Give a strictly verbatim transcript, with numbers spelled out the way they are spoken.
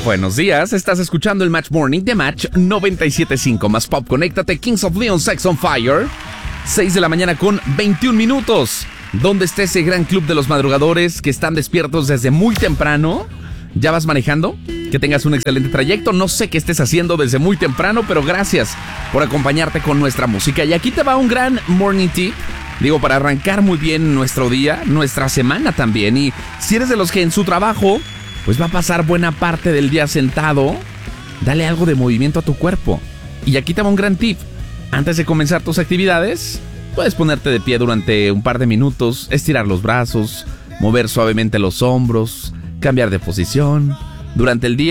Buenos días, estás escuchando el Match Morning de Match noventa y siete punto cinco más Pop. Conéctate, Kings of Leon, Sex on Fire. seis de la mañana con veintiún minutos. ¿Dónde está ese gran club de los madrugadores que están despiertos desde muy temprano? ¿Ya vas manejando? Que tengas un excelente trayecto. No sé qué estés haciendo desde muy temprano, pero gracias por acompañarte con nuestra música. Y aquí te va un gran morning tip. Digo, para arrancar muy bien nuestro día, nuestra semana también. Y si eres de los que en su trabajo, pues va a pasar buena parte del día sentado, dale algo de movimiento a tu cuerpo. Y aquí te va un gran tip. Antes de comenzar tus actividades, puedes ponerte de pie durante un par de minutos, estirar los brazos, mover suavemente los hombros, cambiar de posición. Durante el día